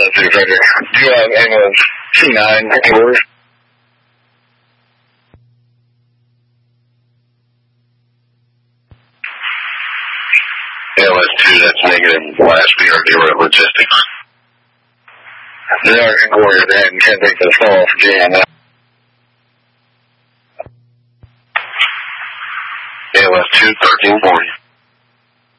2 Frederick. Do you have ambulance C9 orders? ALS2, that's negative. Last BRD at logistics. They are inquired and can't take this call off again. ALS2, 1340.